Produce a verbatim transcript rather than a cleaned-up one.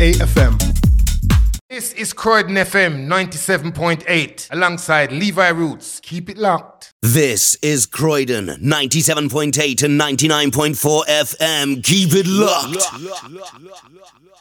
eight F M. This is Croydon F M ninety-seven point eight alongside Levi Roots. Keep it locked. This is Croydon ninety-seven point eight and ninety-nine point four F M. Keep it locked. locked, locked, locked, locked, locked.